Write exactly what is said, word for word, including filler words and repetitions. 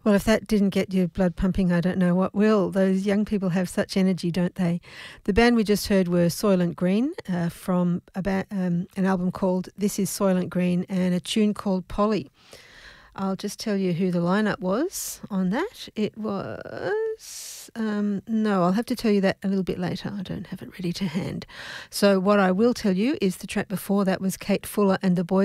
Well, if that didn't get your blood pumping, I don't know what will. Those young people have such energy, don't they? The band we just heard were Soylent Green uh, from about, um, an album called This Is Soylent Green and a tune called Polly. I'll just tell you who the lineup was on that. It was, um, no, I'll have to tell you that a little bit later. I don't have it ready to hand. So what I will tell you is the track before that was Kate Fuller and the Boys